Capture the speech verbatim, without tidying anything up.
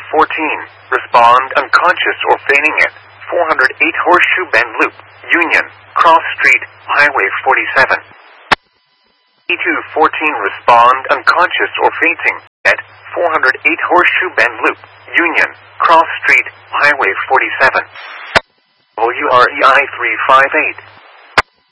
fourteen, respond unconscious or feigning it. four oh eight Horseshoe Bend Loop, Union, Cross Street, Highway forty-seven. E two fourteen, respond unconscious or fainting at four oh eight Horseshoe Bend Loop, Union, Cross Street, Highway forty-seven. W R E I three five eight.